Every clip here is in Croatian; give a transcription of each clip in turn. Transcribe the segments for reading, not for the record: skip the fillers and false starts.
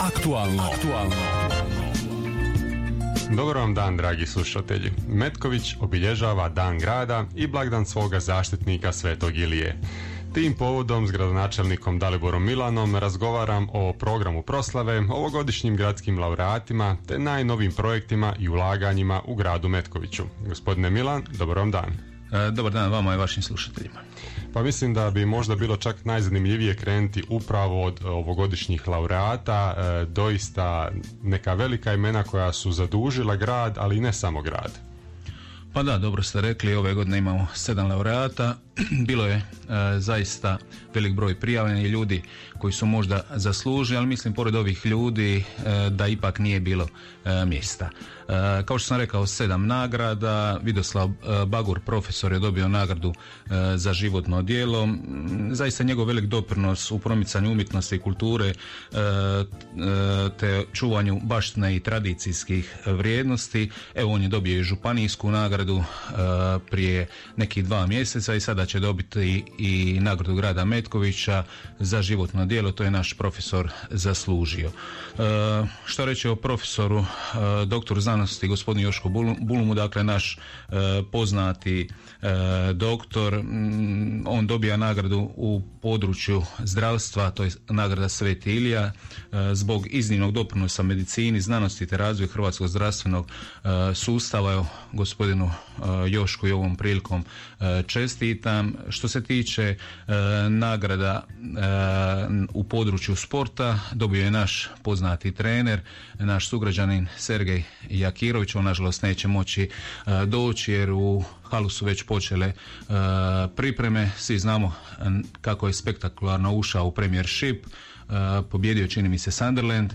Aktualno. Dobar vam dan, dragi slušatelji. Metković obilježava Dan grada i blagdan svoga zaštitnika Svetog Ilije. Tim povodom s gradonačelnikom Daliborom Milanom razgovaram o programu proslave, ovogodišnjim gradskim laureatima te najnovim projektima i ulaganjima u gradu Metkoviću. Gospodine Milan, dobar vam dan. Dobar dan vama i vašim slušateljima. Pa mislim da bi možda bilo čak najzanimljivije krenuti upravo od ovogodišnjih laureata, doista neka velika imena koja su zadužila grad, ali i ne samo grad. Pa da, dobro ste rekli, ove godine imamo 7 laureata. Bilo je zaista velik broj prijavljenih ljudi koji su možda zaslužili, ali mislim pored ovih ljudi da ipak nije bilo mjesta. Kao što sam rekao, 7 nagrada. Vidoslav Bagur, profesor, je dobio nagradu za životno djelo. Zaista njegov velik doprinos u promicanju umjetnosti i kulture te čuvanju baštine i tradicijskih vrijednosti. Evo, on je dobio i županijsku nagradu prije nekih 2 mjeseca i sada će dobiti i nagradu grada Metkovića za životno djelo. To je naš profesor zaslužio. Što reći o profesoru, doktoru znanosti gospodinu Jošku Bulumu, dakle naš poznati doktor. On dobija nagradu u području zdravstva, to je nagrada Sveti Ilija, zbog iznimnog doprinosa medicini, znanosti te razvoju hrvatskog zdravstvenog sustava. Evo, gospodinu Jošku i ovom prilikom čestitam. Što se tiče nagrada u području sporta, dobio je naš poznati trener, naš sugrađanin Sergej Jakirović. On nažalost neće moći doći jer u halu su već počele pripreme. Svi znamo kako je spektakularno ušao u Premiership, pobjedio čini mi se Sunderland.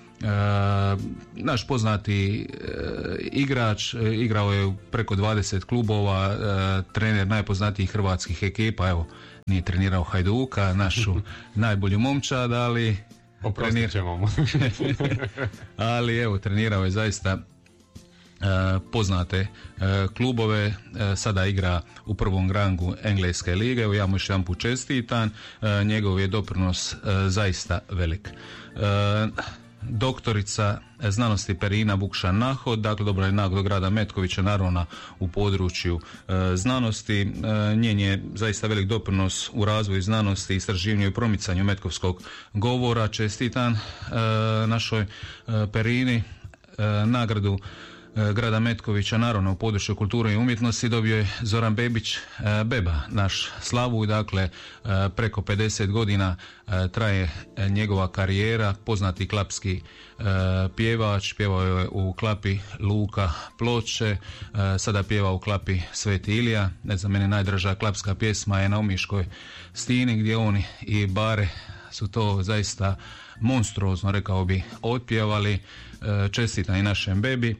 Naš poznati igrač, igrao je u preko 20 klubova, trener najpoznatijih hrvatskih ekipa. Evo, nije trenirao Hajduka, našu najbolju momčad, ali oprostit ćemo mu. Ali evo, trenirao je zaista poznate klubove, sada igra u prvom rangu Engleske lige. Evo, ja mu još jedan put čestitam, njegov je doprinos zaista velik. Doktorica znanosti Perina Vukša Nahod, dakle dobra je nagrada grada Metkovića, naravno u području znanosti. Njen je zaista velik doprinos u razvoju znanosti, istraživanju i promicanju metkovskog govora. Čestitam našoj Perini. Nagradu grada Metkovića, naravno u području kulture i umjetnosti, dobio je Zoran Bebić Beba, naš Slavuj. Dakle, preko 50 godina traje njegova karijera, poznati klapski pjevač, pjevao je u klapi Luka Ploče, sada pjeva u klapi Sveti Ilija. Ne znam, meni najdraža klapska pjesma je Na Omiškoj stini, gdje on i Bare su to zaista monstruozno, rekao bi, otpjevali. Čestitam i našem Bebi.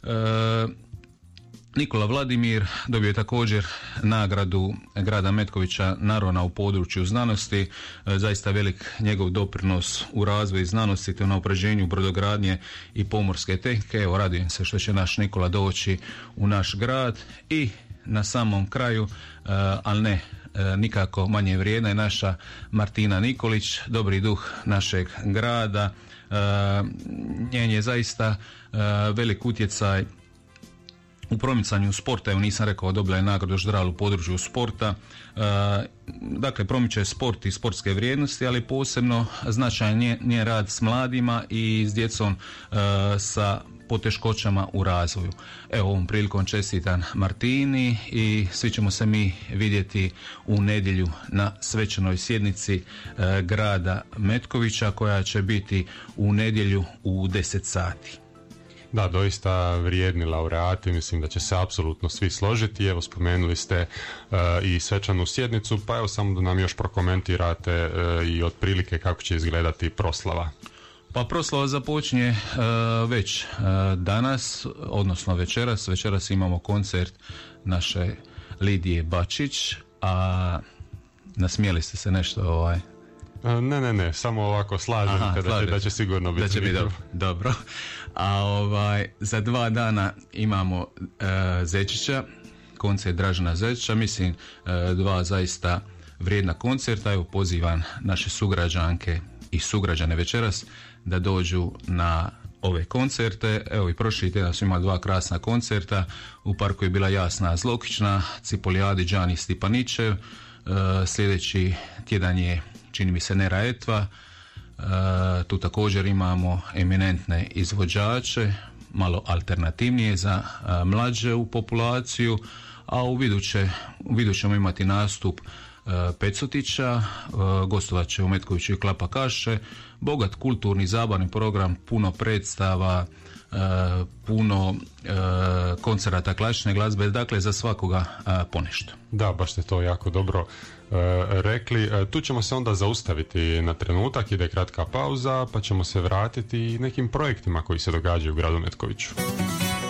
Nikola Vladimir dobio je također nagradu grada Metkovića, naravno u području znanosti. Zaista velik njegov doprinos u razvoju znanosti te na unapređenju brodogradnje i pomorske tehnike. Evo, radujem se što će naš Nikola doći u naš grad. I na samom kraju, ali ne nikako manje vrijedna, je naša Martina Nikolić, dobri duh našeg grada. Njen je zaista velik utjecaj u promicanju sporta. Evo, nisam rekao, dobila je nagradu Ždral u području sporta. Dakle, promiče sport i sportske vrijednosti, ali posebno značajan njen rad s mladima i s djecom sa poteškoćama u razvoju. Evo, ovom prilikom čestitam Martini i svi ćemo se mi vidjeti u nedjelju na svečanoj sjednici grada Metkovića, koja će biti u nedjelju u 10 sati. Da, doista vrijedni laureati, mislim da će se apsolutno svi složiti. Evo, spomenuli ste i svečanu sjednicu, pa evo samo da nam još prokomentirate i otprilike kako će izgledati proslava. Pa proslava započinje već danas, odnosno večeras. Večeras imamo koncert naše Lidije Bačić, a nasmijeli ste se nešto Ne, samo ovako slažem da će sigurno biti. Da će biti dobro. A za 2 dana imamo Zečića, koncert Dražena Zečića, mislim 2 zaista vrijedna koncerta. Evo, pozivam naše sugrađanke i sugrađane večeras da dođu na ove koncerte. Evo i prošli tjedan su imali 2 krasna koncerta. U parku je bila Jasna Zlokićna, Cipolijadi Đani Stipanićev. Sljedeći tjedan je, čini mi se, Nera Etva. Tu također imamo eminentne izvođače, malo alternativnije za mlađe u populaciju, a u vidu ćemo imati nastup Pecutića, gostovat će u Metkoviću i Klapa Kaše, bogat kulturni zabavni program, puno predstava, puno koncerata klasične glazbe, dakle za svakoga ponešto. Da, baš ste to jako dobro rekli. Tu ćemo se onda zaustaviti na trenutak, ide kratka pauza, pa ćemo se vratiti nekim projektima koji se događaju u gradu Metkoviću.